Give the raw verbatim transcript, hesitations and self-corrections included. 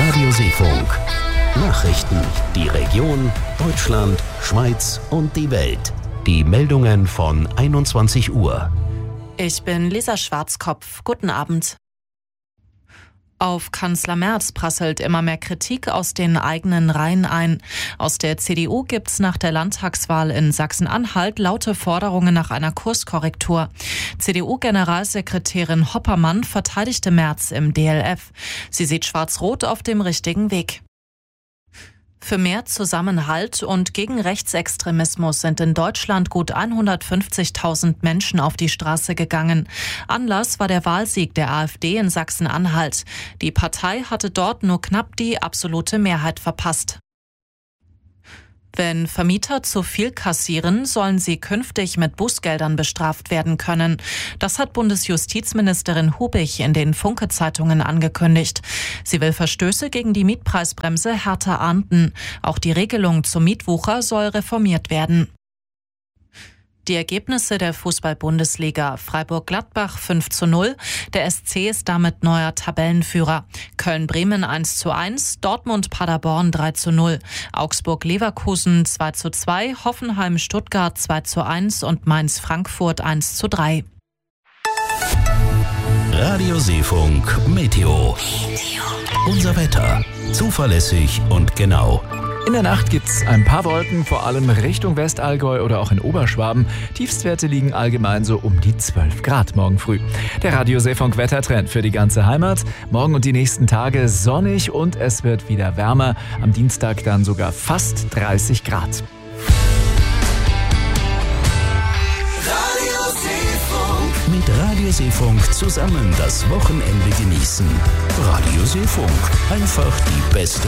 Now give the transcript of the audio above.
Radio Seefunk. Nachrichten, die Region, Deutschland, Schweiz und die Welt. Die Meldungen von einundzwanzig Uhr. Ich bin Lisa Schwarzkopf. Guten Abend. Auf Kanzler Merz prasselt immer mehr Kritik aus den eigenen Reihen ein. Aus der C D U gibt's nach der Landtagswahl in Sachsen-Anhalt laute Forderungen nach einer Kurskorrektur. C D U-Generalsekretärin Hoppermann verteidigte Merz im D L F. Sie sieht Schwarz-Rot auf dem richtigen Weg. Für mehr Zusammenhalt und gegen Rechtsextremismus sind in Deutschland gut hundertfünfzigtausend Menschen auf die Straße gegangen. Anlass war der Wahlsieg der AfD in Sachsen-Anhalt. Die Partei hatte dort nur knapp die absolute Mehrheit verpasst. Wenn Vermieter zu viel kassieren, sollen sie künftig mit Bußgeldern bestraft werden können. Das hat Bundesjustizministerin Hubich in den Funke-Zeitungen angekündigt. Sie will Verstöße gegen die Mietpreisbremse härter ahnden. Auch die Regelung zum Mietwucher soll reformiert werden. Die Ergebnisse der Fußball-Bundesliga: Freiburg-Gladbach fünf zu null, der S C ist damit neuer Tabellenführer. Köln-Bremen eins zu eins, Dortmund-Paderborn drei zu null, Augsburg-Leverkusen zwei zu zwei, Hoffenheim-Stuttgart zwei zu eins und Mainz-Frankfurt eins zu drei. Radio Seefunk Meteo. Unser Wetter. Zuverlässig und genau. In der Nacht gibt's ein paar Wolken, vor allem Richtung Westallgäu oder auch in Oberschwaben. Tiefstwerte liegen allgemein so um die zwölf Grad morgen früh. Der Radio Seefunk Wettertrend für die ganze Heimat. Morgen und die nächsten Tage sonnig und es wird wieder wärmer. Am Dienstag dann sogar fast dreißig Grad. Radio Seefunk. Mit Radio Seefunk zusammen das Wochenende genießen. Radio Seefunk. Einfach die beste